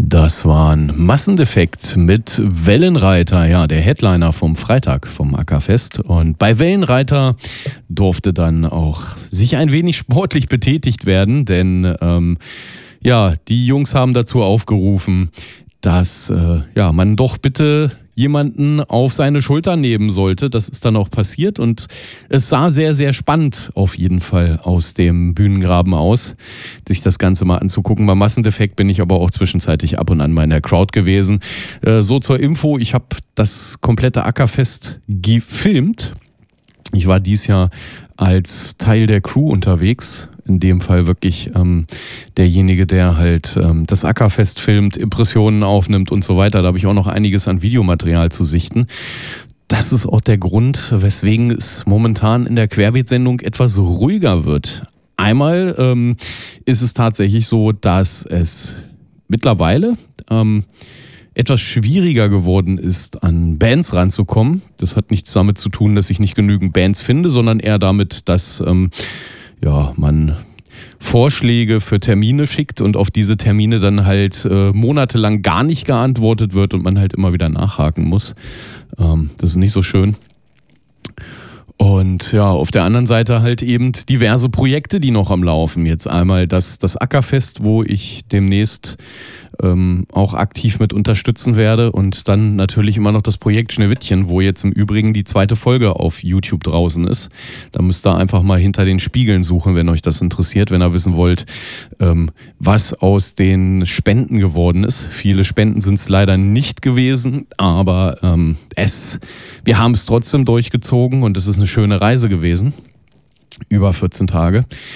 Das war ein Massendefekt mit Wellenreiter, ja, der Headliner vom Freitag vom Ackerfest. Und bei Wellenreiter durfte dann auch sich ein wenig sportlich betätigt werden, denn die Jungs haben dazu aufgerufen, dass man doch bitte jemanden auf seine Schulter nehmen sollte. Das ist dann auch passiert und es sah sehr, sehr spannend auf jeden Fall aus dem Bühnengraben aus, sich das Ganze mal anzugucken. Beim Massendefekt bin ich aber auch zwischenzeitlich ab und an mal in der Crowd gewesen. So zur Info, ich habe das komplette Ackerfest gefilmt. Ich war dieses Jahr als Teil der Crew unterwegs. In dem Fall wirklich derjenige, der halt das Ackerfest filmt, Impressionen aufnimmt und so weiter. Da habe ich auch noch einiges an Videomaterial zu sichten. Das ist auch der Grund, weswegen es momentan in der Querbeet-Sendung etwas ruhiger wird. Einmal ist es tatsächlich so, dass es mittlerweile etwas schwieriger geworden ist, an Bands ranzukommen. Das hat nichts damit zu tun, dass ich nicht genügend Bands finde, sondern eher damit, dass man Vorschläge für Termine schickt und auf diese Termine dann halt monatelang gar nicht geantwortet wird und man halt immer wieder nachhaken muss. Das ist nicht so schön. Und ja, auf der anderen Seite halt eben diverse Projekte, die noch am Laufen. Jetzt einmal das Ackerfest, wo ich demnächst auch aktiv mit unterstützen werde und dann natürlich immer noch das Projekt Schneewittchen, wo jetzt im Übrigen die 2. Folge auf YouTube draußen ist. Da müsst ihr einfach mal hinter den Spiegeln suchen, wenn euch das interessiert, wenn ihr wissen wollt, was aus den Spenden geworden ist. Viele Spenden sind es leider nicht gewesen, aber wir haben es trotzdem durchgezogen und es ist eine schöne Reise gewesen. Über 14 Tage.